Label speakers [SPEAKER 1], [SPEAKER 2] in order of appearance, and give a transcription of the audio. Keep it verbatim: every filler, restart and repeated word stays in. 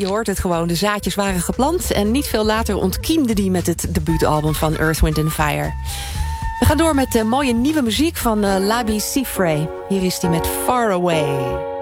[SPEAKER 1] je hoort het gewoon, de zaadjes waren geplant... en niet veel later ontkiemde die met het debuutalbum van Earth, Wind and Fire. We gaan door met uh, mooie nieuwe muziek van uh, Labi Siffre. Hier is die met Far Away.